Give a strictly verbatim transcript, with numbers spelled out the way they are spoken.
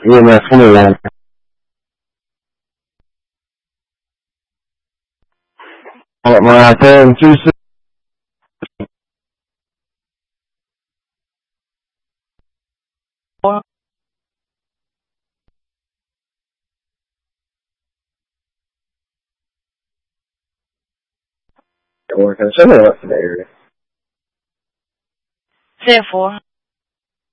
E M F twenty-one. Alright, my ten two six. Working. Send me up to the area. ten four.